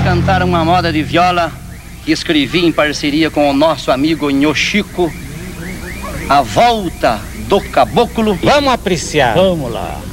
cantar uma moda de viola que escrevi em parceria com o nosso amigo Nhochico, A Volta do Caboclo. Vamos apreciar. Vamos lá.